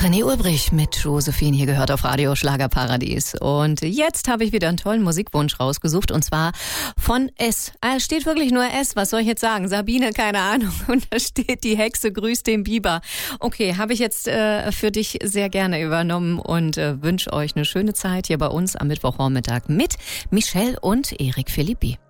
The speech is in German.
René Ulbrich mit Josephine hier gehört auf Radio Schlagerparadies. Und jetzt habe ich wieder einen tollen Musikwunsch rausgesucht und zwar von S. Steht wirklich nur S, was soll ich jetzt sagen? Sabine, keine Ahnung. Und da steht, die Hexe grüßt den Biber. Okay, habe ich jetzt für dich sehr gerne übernommen und wünsche euch eine schöne Zeit hier bei uns am Mittwochvormittag mit Michelle und Erik Philippi.